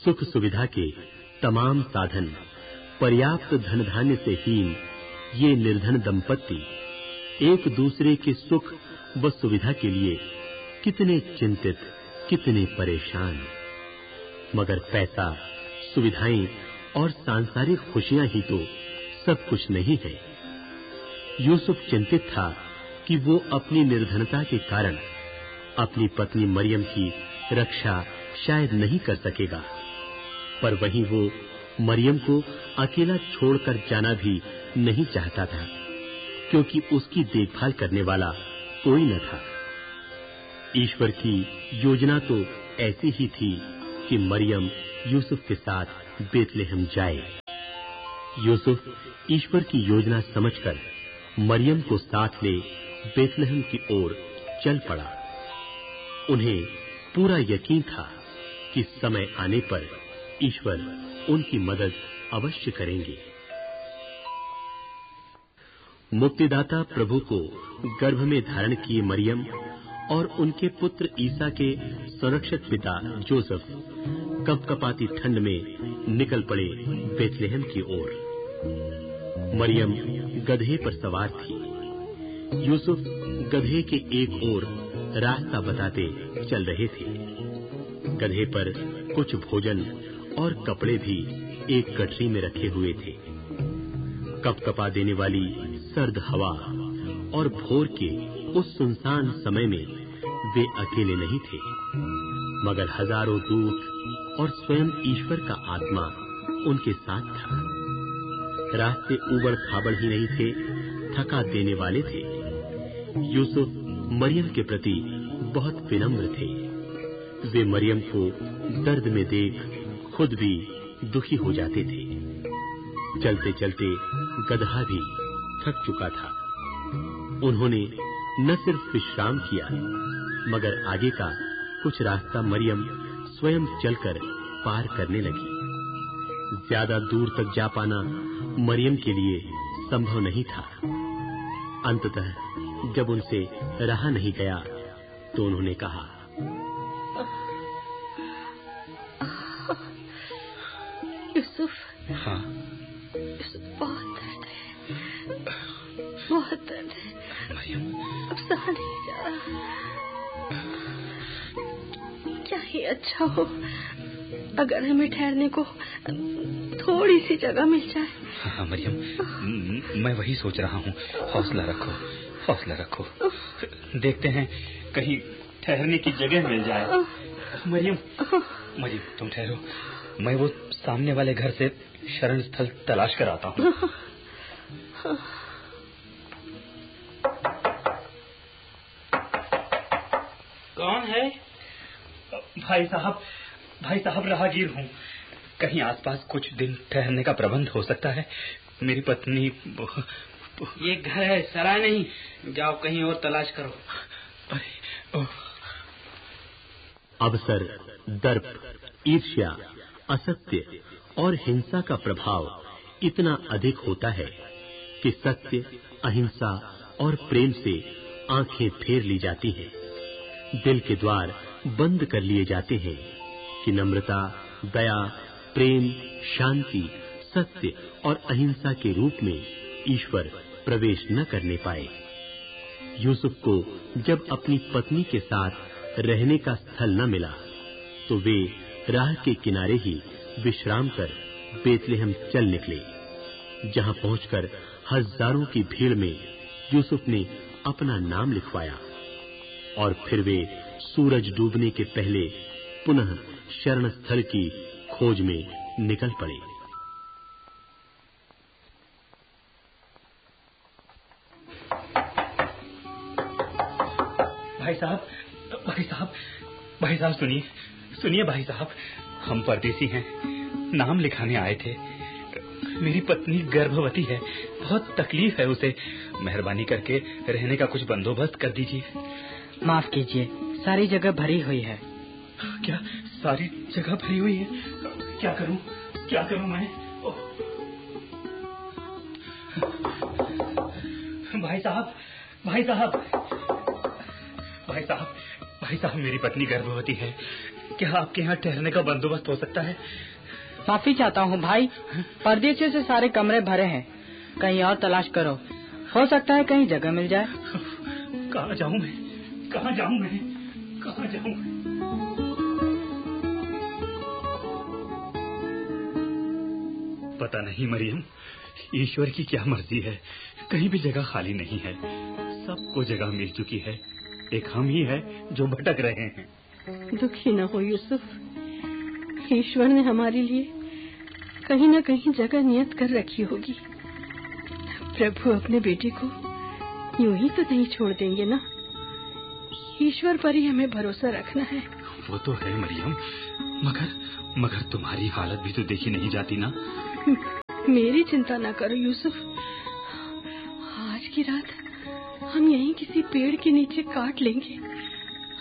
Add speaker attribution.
Speaker 1: सुख सुविधा के तमाम साधन, पर्याप्त धन धान्य से हीन ये निर्धन दंपत्ति एक दूसरे के सुख व सुविधा के लिए कितने चिंतित, कितने परेशान। मगर पैसा, सुविधाएं और सांसारिक खुशियां ही तो सब कुछ नहीं है। यूसुफ चिंतित था कि वो अपनी निर्धनता के कारण अपनी पत्नी मरियम की रक्षा शायद नहीं कर सकेगा, पर वहीं वो मरियम को अकेला छोड़कर जाना भी नहीं चाहता था, क्योंकि उसकी देखभाल करने वाला कोई न था। ईश्वर की योजना तो ऐसी ही थी कि मरियम यूसुफ के साथ बेतलेहम जाए। यूसुफ ईश्वर की योजना समझकर मरियम को साथ ले बेतलेहम की ओर चल पड़ा। उन्हें पूरा यकीन था कि समय आने पर ईश्वर उनकी मदद अवश्य करेंगे। मुक्तिदाता प्रभु को गर्भ में धारण किए मरियम और उनके पुत्र ईसा के संरक्षक पिता जोसेफ कपकपाती ठंड में निकल पड़े बेतलेहम की ओर। मरियम गधे पर सवार थी। यूसुफ गधे के एक ओर रास्ता बताते चल रहे थे। गधे पर कुछ भोजन और कपड़े भी एक गठरी में रखे हुए थे। कपकपा देने वाली सर्द हवा और भोर के उस सुनसान समय में वे अकेले नहीं थे, मगर हजारों दूत और स्वयं ईश्वर का आत्मा उनके साथ था। रास्ते ऊबड़ खाबड़ ही नहीं थे, थका देने वाले थे। यूसुफ मरियम के प्रति बहुत विनम्र थे। वे मरियम को दर्द में देख खुद भी दुखी हो जाते थे। चलते चलते गधा भी थक चुका था। उन्होंने न सिर्फ विश्राम किया, मगर आगे का कुछ रास्ता मरियम स्वयं चलकर पार करने लगी। ज्यादा दूर तक जा पाना मरियम के लिए संभव नहीं था। अंततः जब उनसे रहा नहीं गया तो उन्होंने कहा,
Speaker 2: यूसुफ।
Speaker 3: हाँ।
Speaker 2: यूसुफ, बहुत दर्द है, बहुत दर्द है।
Speaker 3: मरियम,
Speaker 2: अब सहा नहीं जा रहा। क्या ही अच्छा हो अगर हमें ठहरने को थोड़ी सी जगह मिल जाए।
Speaker 3: हाँ मरियम, मैं वही सोच रहा हूँ। हौसला रखो, हौसला रखो। देखते हैं कहीं ठहरने की जगह मिल जाए। मरियम, मरियम तुम ठहरो, मैं वो सामने वाले घर से शरण स्थल तलाश कर आता हूँ।
Speaker 4: कौन है?
Speaker 3: भाई साहब राहगीर हूँ। कहीं आसपास कुछ दिन ठहरने का प्रबंध हो सकता है? मेरी पत्नी।
Speaker 4: ये घर है, सराय नहीं। जाओ कहीं और तलाश करो।
Speaker 1: अवसर, दर्प, ईर्ष्या, असत्य और हिंसा का प्रभाव इतना अधिक होता है कि सत्य, अहिंसा और प्रेम से आंखें फेर ली जाती हैं। दिल के द्वार बंद कर लिए जाते हैं कि नम्रता, दया, प्रेम, शांति, सत्य और अहिंसा के रूप में ईश्वर प्रवेश न करने पाए। यूसुफ को जब अपनी पत्नी के साथ रहने का स्थल न मिला तो वे राह के किनारे ही विश्राम कर बेतलेहम चल निकले, जहां पहुंचकर हजारों की भीड़ में यूसुफ ने अपना नाम लिखवाया और फिर वे सूरज डूबने के पहले पुनः शरण स्थल की खोज में निकल पड़े।
Speaker 3: भाई साहब सुनिए भाई साहब, हम परदेसी हैं, नाम लिखाने आए थे। मेरी पत्नी गर्भवती है, बहुत तकलीफ है उसे। मेहरबानी करके रहने का कुछ बंदोबस्त कर दीजिए।
Speaker 4: माफ कीजिए, सारी जगह भरी हुई है।
Speaker 3: क्या सारी जगह भरी हुई है? क्या करूं मैं? भाई साहब, मेरी पत्नी गर्भवती है। क्या आपके यहाँ ठहरने का बंदोबस्त हो सकता है?
Speaker 4: माफी चाहता हूँ भाई, परदेशियों से सारे कमरे भरे हैं, कहीं और तलाश करो, हो सकता है कहीं जगह मिल जाए।
Speaker 3: कहाँ जाऊँ मैं, कहाँ जाऊँ मैं, कहाँ जाऊँ? पता नहीं मरियम, ईश्वर की क्या मर्जी है, कहीं भी जगह खाली नहीं है, सबको जगह मिल चुकी है, एक हम ही है जो भटक रहे हैं।
Speaker 2: दुखी न हो यूसुफ, ईश्वर ने हमारे लिए कहीं न कहीं जगह नियत कर रखी होगी। प्रभु अपने बेटे को यूं ही तो नहीं छोड़ देंगे ना, ईश्वर पर ही हमें भरोसा रखना है।
Speaker 3: वो तो है मरियम, मगर तुम्हारी हालत भी तो देखी नहीं जाती ना।
Speaker 2: मेरी चिंता ना करो यूसुफ, आज की रात हम यहीं किसी पेड़ के नीचे काट लेंगे,